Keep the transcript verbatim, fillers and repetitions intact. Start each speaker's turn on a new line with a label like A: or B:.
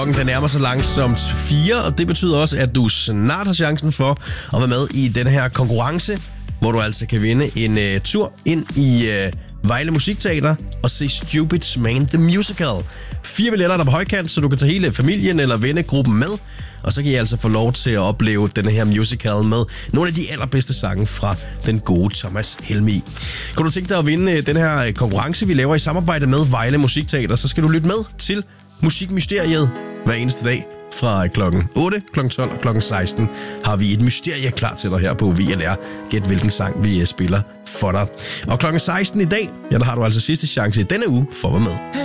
A: Klokken den nærmer sig langsomt fire, og det betyder også, at du snart har chancen for at være med i den her konkurrence, hvor du altså kan vinde en uh, tur ind i uh, Vejle Musikteater og se Stupid Man The Musical. Fire billetter der på højkant, så du kan tage hele familien eller vennegruppen med. Og så kan I altså få lov til at opleve denne her musical med nogle af de allerbedste sange fra den gode Thomas Helmig. Kan du tænke dig at vinde den her konkurrence, vi laver i samarbejde med Vejle Musikteater, så skal du lytte med til Musikmysteriet hver eneste dag. Fra klokken otte, klokken tolv og klokken seksten har vi et mysterie klar til dig her på V L R. Gæt hvilken sang vi spiller for dig. Og klokken seksten i dag, ja, der har du altså sidste chance i denne uge for at være med.